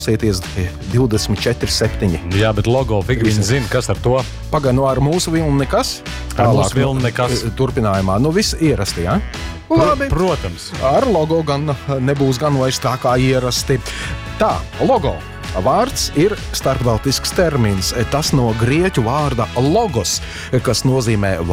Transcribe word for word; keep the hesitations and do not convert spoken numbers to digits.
Sēties divdesmit četri septiņi. Jā, bet logo figūri zina, kas ar to? Pagaid, no ar mūsu vilnu nekas? Ar Tālāk, mūsu vilnu nekas. Turpinājumā, nu viss ierasti, jā? Ja? Labi. Protams. Ar logo gan nebūs gan vairs tā kā ierasti. Tā, logo. Vārds ir starptautisks termins. Tas no grieķu vārda logos, kas nozīmē